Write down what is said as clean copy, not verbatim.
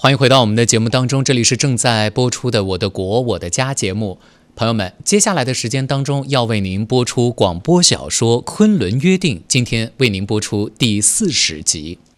欢迎回到我们的节目当中，这里是正在播出的《我的国我的家》节目。朋友们，接下来的时间当中要为您播出广播小说《昆仑约定》，今天为您播出第40集。